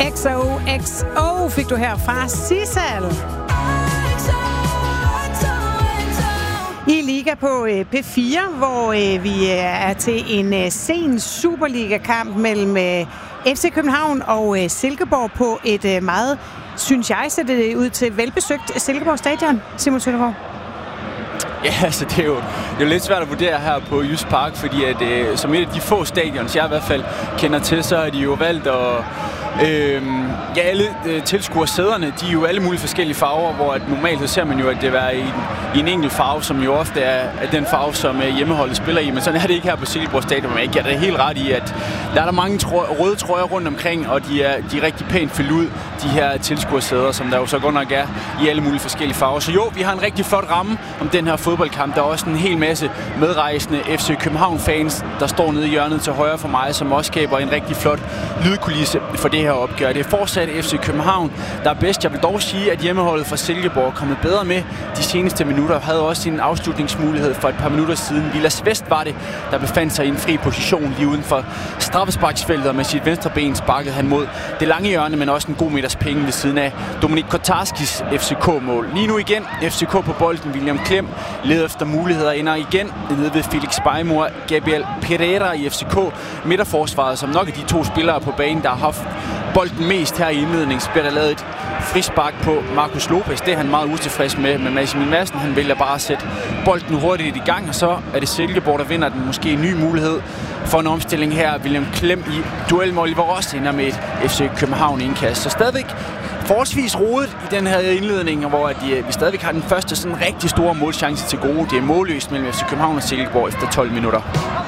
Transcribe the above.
XOXO fik du her fra Sissal. I Liga på P4, hvor vi er til en sen Superliga-kamp mellem FC København og Silkeborg på et meget, synes jeg, ser det ud til velbesøgt Silkeborg Stadion. Simon Søndergaard. Ja, altså det er jo lidt svært at vurdere her på Jysk Park, fordi at, som et af de få stadions, jeg i hvert fald kender til, så har de jo valgt at alle tilskuersæderne, de er jo alle mulige forskellige farver, hvor at normalt så ser man jo, at det er i en enkelt farve, som jo ofte er den farve, som hjemmeholdet spiller i. Men sådan er det ikke her på Silkeborg Stadion. Men jeg giver det helt ret i, at der er mange røde trøjer rundt omkring, og de er rigtig pænt fyldt ud, de her tilskuersæder, som der jo så godt nok er i alle mulige forskellige farver. Så jo, vi har en rigtig flot ramme om den her fodboldkamp. Der er også en hel masse medrejsende FC København-fans, der står nede i hjørnet til højre for mig, som også skaber en rigtig flot lydkulisse for det her opgør. Det er fortsat FC København, der er bedst. Jeg vil dog sige, at hjemmeholdet fra Silkeborg er kommet bedre med de seneste minutter. Havde også sin afslutningsmulighed for et par minutter siden. Vilas Vest var det, der befandt sig i en fri position lige uden for straffesparksfeltet, og med sit venstre ben sparkede han mod det lange hjørne, men også en god meters penge ved siden af Dominik Kotarskis FCK-mål. Lige nu igen FCK på bolden. William Klem leder efter muligheder, ender igen nede ved Felix Bejmor, Gabriel Pereira i FCK midterforsvaret, som nok er de to spillere på banen, der har haft bolden mest her i indledningen. Så bliver der lavet et frispark på Marcus Lopez. Det er han meget utilfreds med. Men Massimil Madsen, han vælger bare at sætte bolden hurtigt i gang, og så er det Silkeborg, der vinder den. Måske en ny mulighed for en omstilling her. William Klem i duel med Oliver Ross ender med et FC København indkast. Så stadigvæk forholdsvis rodet i den her indledning, hvor vi stadigvæk har den første sådan rigtig store målchance til gode. Det er målløst mellem FC København og Silkeborg efter 12 minutter.